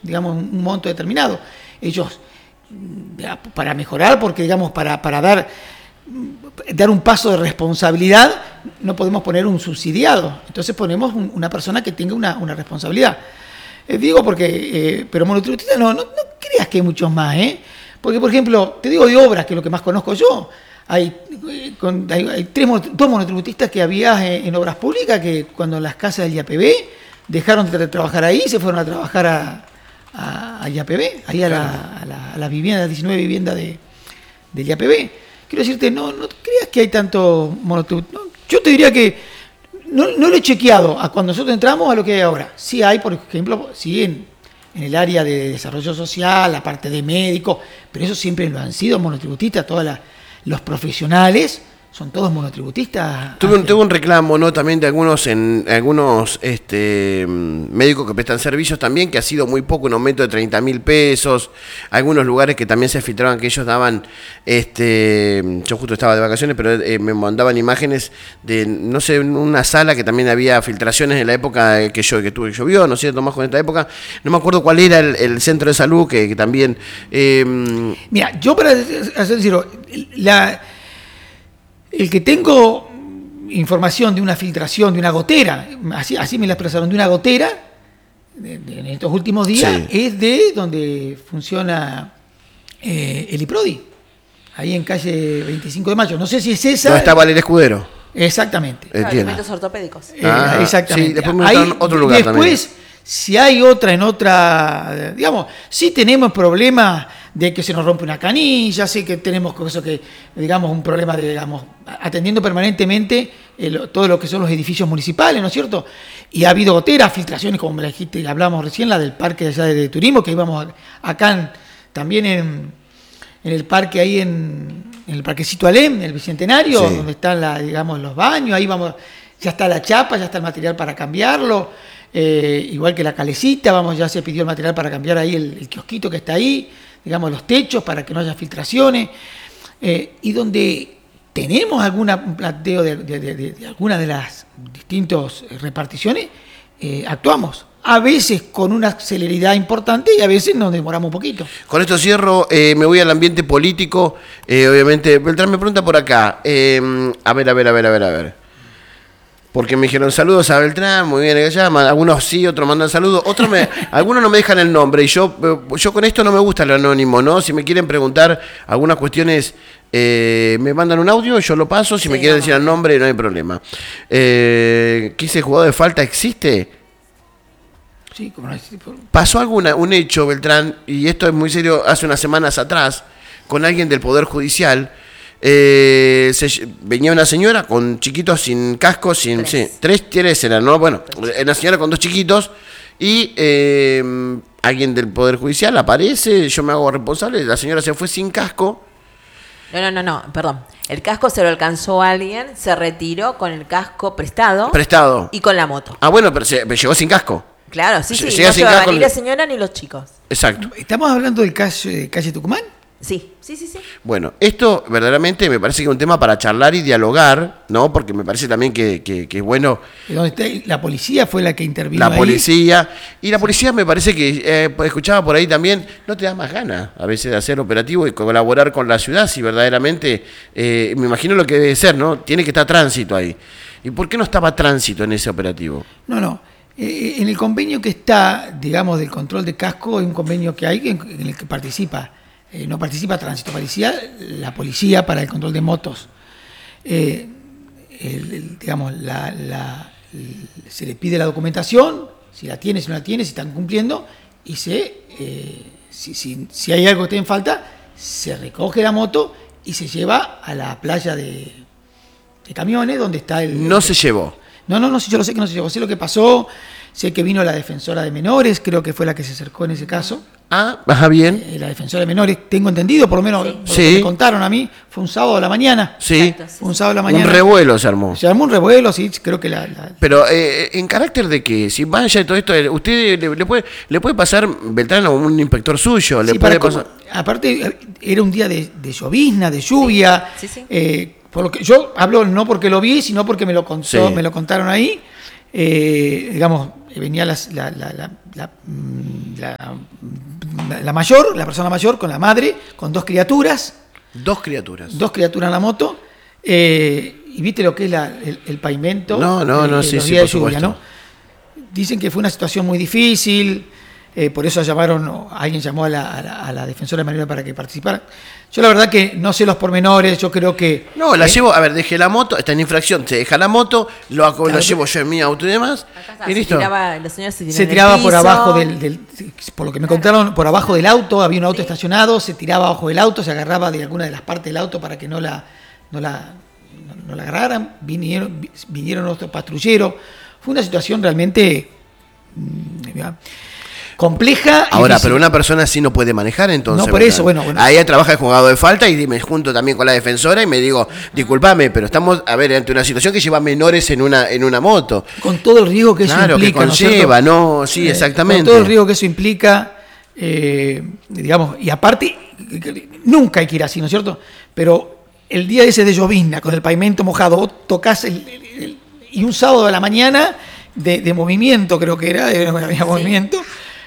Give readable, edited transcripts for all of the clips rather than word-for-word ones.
digamos, un monto determinado. Ellos, para mejorar, porque digamos, para dar un paso de responsabilidad, no podemos poner un subsidiado. Entonces ponemos una persona que tenga una responsabilidad. Digo porque, pero monotributistas no creas que hay muchos más, ¿eh? Porque, por ejemplo, te digo de obras, que es lo que más conozco yo, hay dos monotributistas que había en obras públicas que cuando las casas del IAPB dejaron de trabajar ahí, se fueron a trabajar a IAPB, ahí a la vivienda, las 19 viviendas del IAPB. Quiero decirte, no creas que hay tanto monotributistas. Yo te diría que no lo he chequeado a cuando nosotros entramos a lo que hay ahora. Sí hay, por ejemplo, sí en el área de desarrollo social, la parte de médicos, pero eso siempre lo han sido monotributistas, los profesionales son todos monotributistas. Tuve un reclamo, ¿no? También de algunos médicos que prestan servicios también, que ha sido muy poco, un aumento de 30.000 pesos. Algunos lugares que también se filtraban que ellos daban, yo justo estaba de vacaciones, pero me mandaban imágenes de, no sé, una sala que también había filtraciones en la época que llovió, no sé, más con esta época. No me acuerdo cuál era el centro de salud que también... Mira, yo para hacer decirlo, el que tengo información de una filtración, de una gotera, así me la expresaron, de una gotera, en estos últimos días, sí, es de donde funciona el IPRODI, ahí en calle 25 de Mayo. No sé si es esa. ¿Dónde está Valeria Escudero? Exactamente. Alimentos ortopédicos. Exactamente. Sí, después me gustaron otro lugar después, también. Si hay otra, digamos, sí tenemos problemas de que se nos rompe una canilla, sí que tenemos eso que, digamos, un problema de, digamos, atendiendo permanentemente todo lo que son los edificios municipales, ¿no es cierto? Y ha habido goteras, filtraciones, como me la dijiste, hablamos recién, la del parque allá de turismo, que íbamos acá también en el parque, ahí en el parquecito Alem, el Bicentenario, sí, donde están digamos, los baños, ahí vamos, ya está la chapa, ya está el material para cambiarlo. Igual que la calecita, ya se pidió el material para cambiar ahí el kiosquito que está ahí, digamos, los techos para que no haya filtraciones, y donde tenemos algún planteo de alguna de las distintas reparticiones, actuamos. A veces con una celeridad importante y a veces nos demoramos un poquito. Con esto cierro, me voy al ambiente político, obviamente. Beltrán me pregunta por acá, a ver. Porque me dijeron saludos a Beltrán, muy bien, allá, algunos sí, otros mandan saludos, algunos no me dejan el nombre, y yo con esto no me gusta el anónimo, ¿no? Si me quieren preguntar algunas cuestiones, me mandan un audio, yo lo paso, si me quieren decir el nombre, no hay problema. ¿Qué ese jugador de falta existe? Sí, como no existe. Pasó un hecho, Beltrán, y esto es muy serio, hace unas semanas atrás, con alguien del Poder Judicial. Venía una señora con chiquitos sin casco, tres eran, ¿no? Bueno, una señora con dos chiquitos y alguien del Poder Judicial aparece, yo me hago responsable, la señora se fue sin casco. No, perdón. El casco se lo alcanzó a alguien, se retiró con el casco prestado y con la moto. Ah, bueno, pero llegó sin casco. Claro, sí, no sin llevaba casco, ni la señora ni los chicos. Exacto. ¿Estamos hablando del caso de calle Tucumán? Sí. Bueno, esto verdaderamente me parece que es un tema para charlar y dialogar, ¿no? Porque me parece también que es bueno... La policía fue la que intervino La policía me parece que, escuchaba por ahí también, no te da más ganas a veces de hacer operativo y colaborar con la ciudad si verdaderamente, me imagino lo que debe ser, ¿no? Tiene que estar tránsito ahí. ¿Y por qué no estaba tránsito en ese operativo? No. En el convenio que está, digamos, del control de casco, hay un convenio que hay en el que participa. No participa tránsito, participa la policía para el control de motos. Digamos, se le pide la documentación, si la tiene, si no la tiene, si están cumpliendo, y si hay algo que esté en falta, se recoge la moto y se lleva a la playa de camiones donde está el... No se llevó. No, yo lo sé que no se llevó. Sé lo que pasó, sé que vino la defensora de menores, creo que fue la que se acercó en ese caso. Ajá, bien. La defensora de menores, tengo entendido, por lo menos por lo que me contaron a mí, fue un sábado a la mañana. Sí. Fue un sábado a la mañana. Un revuelo se armó. Se armó un revuelo, sí, creo que Pero en carácter de que, si vaya todo esto, usted le puede pasar, Beltrán, a un inspector suyo, le puede pasar... Aparte, era un día de llovizna, de lluvia. Sí. Por lo que yo hablo no porque lo vi, sino porque me lo contaron ahí. digamos, venía la mayor, la persona mayor con la madre, con dos criaturas. Dos criaturas en la moto. Y viste lo que es el pavimento. No, sí, días de lluvia, ¿no? Dicen que fue una situación muy difícil, por eso alguien llamó a la defensora de Mariano para que participara. Yo la verdad que no sé los pormenores, yo creo que... No, la llevo, dejé la moto, está en infracción, se deja la moto, lo llevo yo en mi auto y demás, y listo. Se tiraba por abajo por lo que me contaron, por abajo del auto, había un auto estacionado, se tiraba abajo del auto, se agarraba de alguna de las partes del auto para que no la agarraran, vinieron otros patrulleros. Fue una situación realmente compleja. Ahora, pero una persona así no puede manejar, entonces. No, por eso, bueno. Ahí trabaja el juzgado de falta y me junto también con la defensora y me digo, discúlpame, pero estamos, ante una situación que lleva menores en una moto. Con todo el riesgo que eso implica. Claro, que conlleva, ¿no? Sí, exactamente. Con todo el riesgo que eso implica, digamos, y aparte, nunca hay que ir así, ¿no es cierto? Pero el día ese de llovizna, con el pavimento mojado, vos tocás y un sábado de la mañana de movimiento, creo que había movimiento.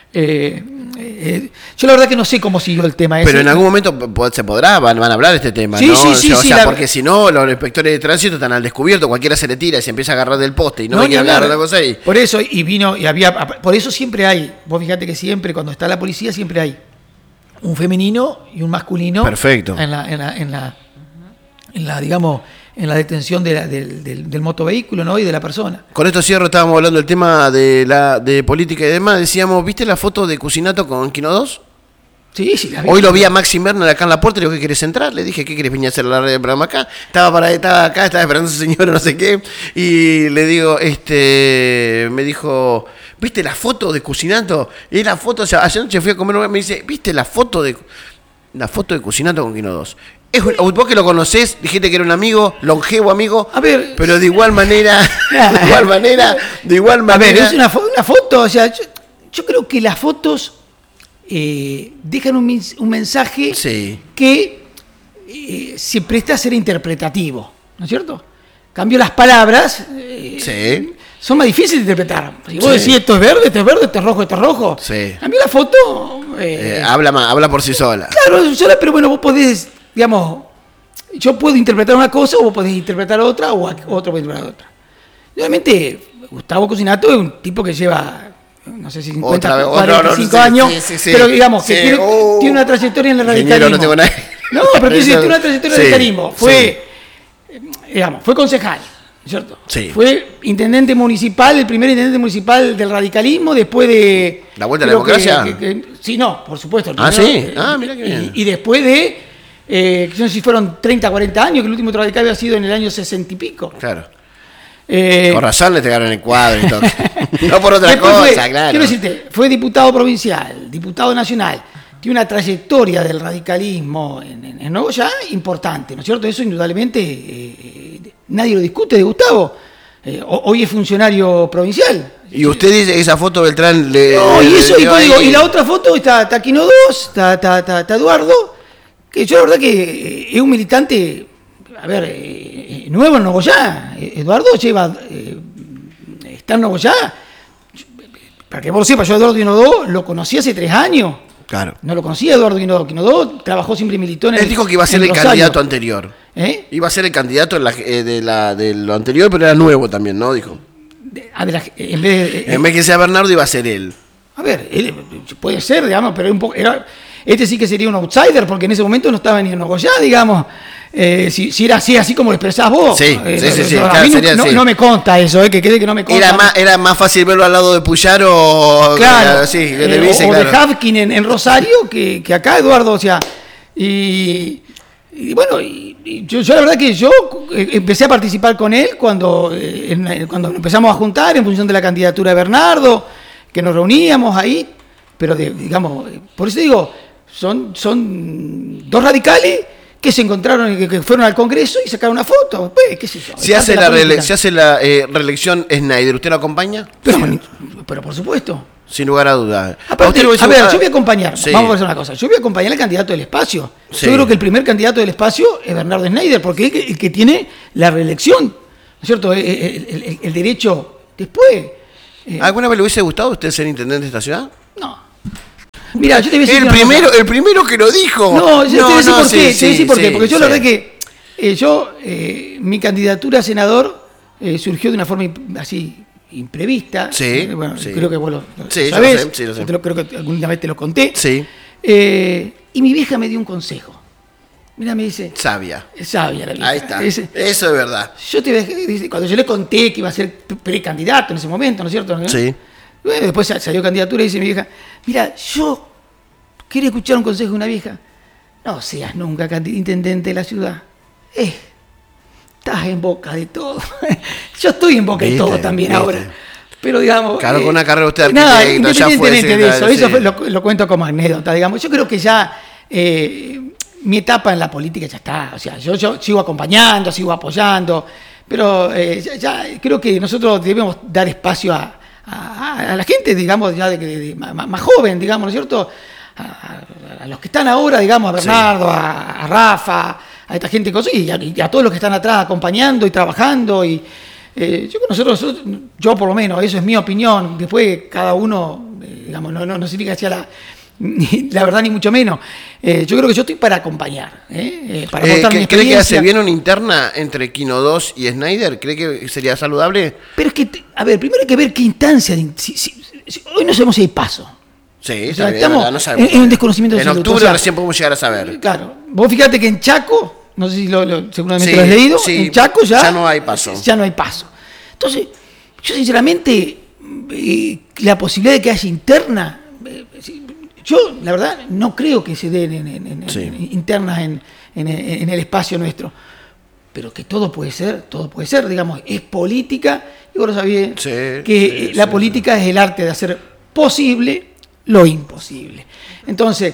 Yo la verdad que no sé cómo siguió el tema ese. Pero en algún momento se podrá, van a hablar de este tema, sí, ¿no? Sí, porque si no, los inspectores de tránsito están al descubierto, cualquiera se le tira y se empieza a agarrar del poste y no hay que hablar de la cosa ahí. Por eso, por eso siempre hay, vos fíjate que siempre, cuando está la policía, siempre hay un femenino y un masculino. Perfecto. Digamos, en la detención del motovehículo, ¿no? Y de la persona. Con esto cierro, estábamos hablando del tema de política y demás. Decíamos, ¿viste la foto de Cucinato con Quino 2? Sí, la vi. Hoy lo vi a Maxi Werner acá en la puerta y le digo, ¿qué querés entrar? Le dije, ¿qué querés venir a hacer la red de programa acá? Estaba acá, estaba esperando a su señora, no sé qué. Y le digo, me dijo, ¿viste la foto de Cucinato? Y la foto, ayer noche fui a comer, me dice, ¿viste la foto de Cucinato con Quino 2? Vos que lo conocés, dijiste que era un amigo, longevo amigo, pero de igual manera, de igual manera. A ver, es una foto, o sea, yo creo que las fotos dejan un mensaje que se presta a ser interpretativo, ¿no es cierto? Cambio las palabras, son más difíciles de interpretar. Si vos decís esto es verde, esto es rojo. Sí. Cambio la foto. Habla por sí sola. Claro, pero bueno, vos podés, digamos, yo puedo interpretar una cosa, o vos podés interpretar otra, o otro puede interpretar otra. Realmente, Gustavo Cucinato es un tipo que lleva, no sé si 50, 45 años, pero digamos, que tiene una trayectoria en el radicalismo. No tengo nada. No, pero tiene una trayectoria en el radicalismo. Fue concejal, ¿cierto? Sí. Fue intendente municipal, el primer intendente municipal del radicalismo, después de... ¿La vuelta a la democracia? Sí, no, por supuesto. Sí. Mira qué bien. Y después de... no sé si fueron 30, 40 años, que el último radical había sido en el año 60 y pico. Claro. Con razón le pegaron el cuadro y todo. No por otra cosa, claro. Quiero decirte, fue diputado provincial, diputado nacional, tiene una trayectoria del radicalismo en Nuevo Ya importante, ¿no es cierto? Eso indudablemente nadie lo discute de Gustavo. Hoy es funcionario provincial. Y usted dice que esa foto Beltrán y la otra foto está Quino 2, está Eduardo, que yo la verdad que es un militante, nuevo en Nogoyá. Eduardo está en Nogoyá. Para que vos lo sepas, yo a Eduardo Quino 2 lo conocí hace 3 años. Claro. No lo conocía Eduardo Quino 2. Quino 2 trabajó siempre en militó en Él dijo que iba a ser el candidato anterior. Iba a ser el candidato de lo anterior, pero era nuevo también, ¿no? Dijo. En vez que sea Bernardo, iba a ser él. Él puede ser, digamos, pero este sí que sería un outsider, porque en ese momento no estaba ni en Nogoyá, digamos. Si era así como lo expresás vos. Sí. A mí no me consta eso, que quede que no me consta. Era más fácil verlo al lado de Puyar o... Claro, de Havkin en Rosario que acá, Eduardo, o sea... Y bueno, yo la verdad que yo empecé a participar con él cuando empezamos a juntar en función de la candidatura de Bernardo, que nos reuníamos ahí, pero digamos, por eso digo, son dos radicales que se encontraron, que fueron al Congreso y sacaron una foto. Pues, qué sé yo. Se hace la reelección Snyder, ¿usted lo acompaña? Pero por supuesto. Sin lugar a dudas. Aparte, yo voy a acompañar, vamos a hacer una cosa, yo voy a acompañar al candidato del espacio. Sí. Yo creo que el primer candidato del espacio es Bernardo Snyder, porque es el que tiene la reelección, ¿no es cierto? El derecho Después... ¿Alguna vez le hubiese gustado a usted ser intendente de esta ciudad? No. Mira, yo te voy a decir el primero que lo dijo. No, yo te voy a decir por qué. Te voy a decir por qué. Porque yo la verdad que mi candidatura a senador surgió de una forma así imprevista. Sí. Bueno, sí. Creo que vos lo sabés. Sí, lo sé. Creo que alguna vez te lo conté. Sí. Y mi vieja me dio un consejo. Mira, me dice... Sabia la vieja. Ahí está. Eso es verdad. Cuando yo le conté que iba a ser precandidato en ese momento, ¿no es cierto? ¿No? Sí. Bueno, después salió candidatura y dice mi vieja, mira, yo quería escuchar un consejo de una vieja. No seas nunca intendente de la ciudad. Estás en boca de todo. Yo estoy en boca de todo también ahora. Pero digamos... Claro, con una carrera usted nada, independientemente de eso, eso lo cuento como anécdota, digamos. Yo creo que ya... mi etapa en la política ya está, o sea, yo sigo acompañando, sigo apoyando, pero ya creo que nosotros debemos dar espacio a la gente, digamos, ya más joven, digamos, ¿no es cierto? A los que están ahora, digamos, a Bernardo, a Rafa, a esta gente y a todos los que están atrás acompañando y trabajando y yo por lo menos, eso es mi opinión, después cada uno, digamos, no significa que sea la verdad ni mucho menos. Yo creo que yo estoy para acompañar, para aportar mi experiencia. ¿Cree que hace bien una interna entre Quino 2 y Snyder? ¿Cree que sería saludable? Pero es que, primero hay que ver qué instancia. Hoy no sabemos si hay paso. Sí, o sea, bien, estamos no sabemos. en un desconocimiento de octubre, o sea, recién podemos llegar a saber. Claro. Vos fíjate que en Chaco, no sé si seguramente lo has leído, en Chaco ya no hay paso. Ya no hay paso. Entonces, yo sinceramente, la posibilidad de que haya interna... Yo, la verdad, no creo que se den internas en el espacio nuestro. Pero que todo puede ser, digamos, es política. Y vos lo sabías, que la política es el arte de hacer posible lo imposible. Entonces,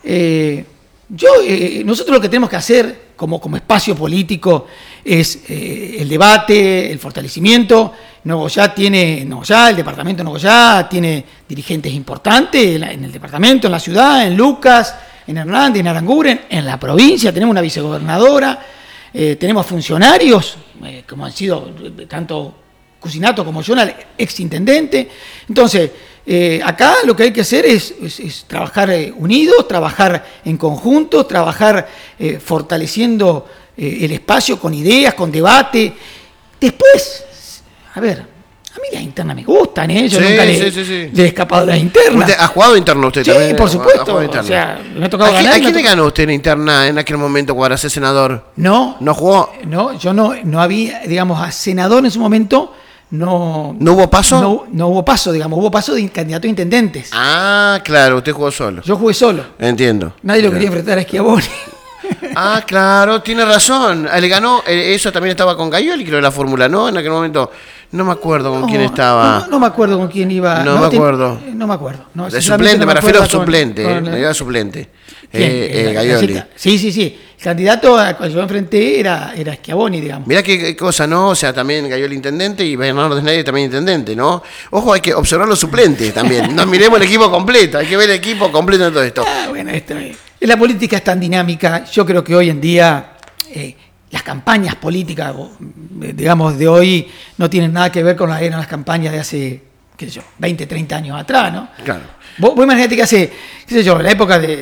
nosotros lo que tenemos que hacer como espacio político es el debate, el fortalecimiento. El departamento de Nogoyá tiene dirigentes importantes en el departamento, en la ciudad, en Lucas, en Hernández, en Aranguren, en la provincia, tenemos una vicegobernadora, tenemos funcionarios, como han sido tanto Cusinato como yo, exintendente. Entonces, acá lo que hay que hacer es trabajar unidos, trabajar en conjunto, trabajar fortaleciendo el espacio con ideas, con debate. Después... A ver, a mí las internas me gustan, Yo nunca le he escapado de las internas. ¿Usted ha jugado interna usted también? Sí, por supuesto. O sea, me ha tocado ganar. ¿A quién le ganó usted en interna en aquel momento cuando era senador? No. ¿No jugó? No, yo no había, digamos, a senador en su momento, no... ¿No hubo paso? No hubo paso, digamos, hubo paso de candidato a intendentes. Ah, claro, usted jugó solo. Yo jugué solo. Entiendo. Nadie lo quería enfrentar a Schiavone. Ah, claro, tiene razón. Le ganó, eso también estaba con Gaioli, creo, la fórmula, ¿no? En aquel momento, no me acuerdo con quién estaba. No me acuerdo con quién iba. No me acuerdo. No me acuerdo. De suplente, me refiero a suplente. Me iba a suplente. Gaioli. Sí. El candidato al cual yo enfrenté era Schiavone, digamos. Mirá qué cosa, ¿no? O sea, también Gaioli intendente y Bernardo Snyder también intendente, ¿no? Ojo, hay que observar los suplentes también. No miremos el equipo completo, hay que ver el equipo completo de todo esto. Bueno, la política es tan dinámica. Yo creo que hoy en día las campañas políticas, digamos, de hoy no tienen nada que ver con las campañas de hace, 20, 30 años atrás, ¿no? Claro. Vos imaginate que hace, en la época de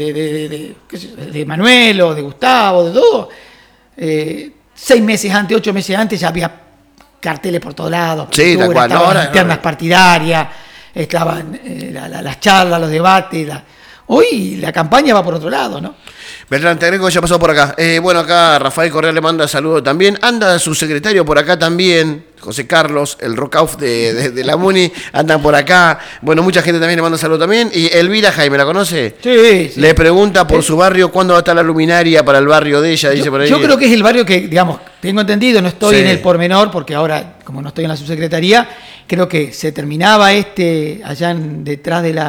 Manuel o de Gustavo, de todo, 6 meses antes, 8 meses antes ya había carteles por todos lados, sí, estaban las internas partidarias, estaban las charlas, los debates. Hoy la campaña va por otro lado, ¿no? Beltrán, te agrego que ya pasó por acá. Bueno, acá Rafael Correa le manda saludos también. Anda su secretario por acá también, José Carlos, el Rockoff de la MUNI, andan por acá. Bueno, mucha gente también le manda saludos también. Y Elvira Jaime, ¿la conoce? Sí. Le pregunta por su barrio, ¿cuándo va a estar la luminaria para el barrio de ella? Dice por ahí. Yo creo que es el barrio que, digamos, tengo entendido, no estoy en el pormenor, porque ahora, como no estoy en la subsecretaría, creo que se terminaba allá detrás de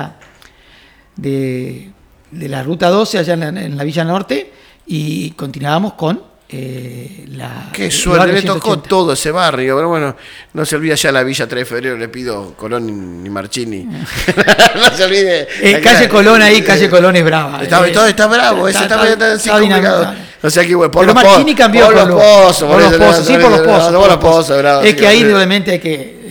la Ruta 12, allá en la Villa Norte, y continuábamos con Qué suerte, le tocó todo ese barrio, pero bueno, no se olvida ya la Villa 3 de Febrero, le pido Colón y Marchini. No se olvide. Calle Colón ahí, Calle Colón es brava. Está bravo, está complicado. O sea que bueno, por los Marchini cambió por los pozos, por los pozos, bravo. Es que ahí realmente hay que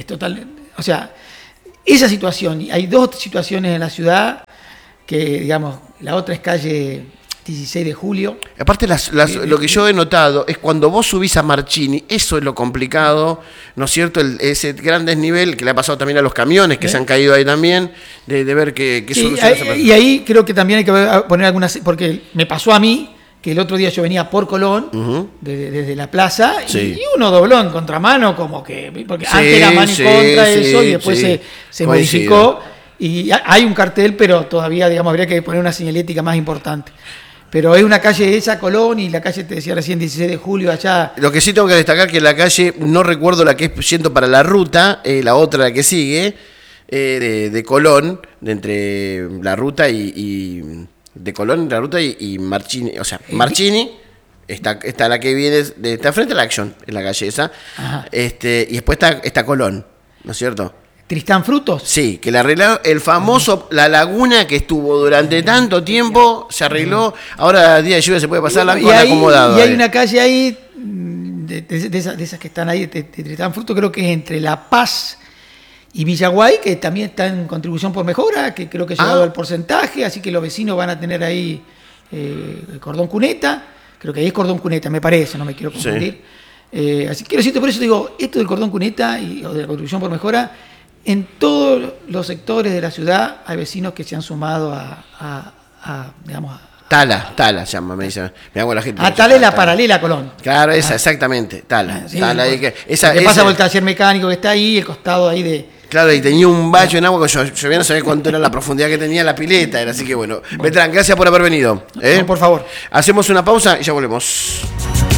es total. O sea, esa situación, hay dos situaciones en la ciudad que, digamos, la otra es calle 16 de Julio. Aparte, lo que yo he notado es cuando vos subís a Marchini, eso es lo complicado, ¿no es cierto? Ese gran desnivel que le ha pasado también a los camiones que se han caído ahí también, de ver qué soluciones se y ahí creo que también hay que poner algunas, porque me pasó a mí que el otro día yo venía por Colón, desde la plaza, y uno dobló en contramano, como que, porque antes era mano en contra eso, y después se modificó, y hay un cartel, pero todavía, digamos, habría que poner una señalética más importante. Pero es una calle esa, Colón, y la calle, te decía recién, 16 de Julio, allá. Lo que sí tengo que destacar que la calle, no recuerdo la que es yendo para la ruta, la otra, la que sigue, de Colón, de entre la ruta de Colón, la ruta y Marchini, o sea, Marchini, está la que viene, está frente a la Action, en la calle esa, y después está Colón, ¿no es cierto? Tristán Frutos. Sí, que le arreglaron el famoso, la laguna que estuvo durante tanto tiempo, se arregló, ahora día de lluvia se puede pasar con acomodado. Y hay una calle ahí, de esas que están ahí, de Tristán Frutos, creo que es entre La Paz y Villaguay, que también está en contribución por mejora, que creo que ha llegado al porcentaje, así que los vecinos van a tener ahí el cordón cuneta, creo que ahí es cordón cuneta, me parece, no me quiero confundir. Sí. Así que lo siento, por eso digo, esto del cordón cuneta o de la contribución por mejora, en todos los sectores de la ciudad hay vecinos que se han sumado digamos, Tala se llama, me dice. Me hago la gente. Tala es la paralela a Colón. Claro, esa, exactamente. Tala. Sí, Tala ahí pasa por el taller mecánico que está ahí, el costado ahí de. Claro, y tenía un valle en agua que yo no sabía cuánto era la profundidad que tenía la pileta. Así que bueno. Beltrán, gracias por haber venido. No, por favor. Hacemos una pausa y ya volvemos.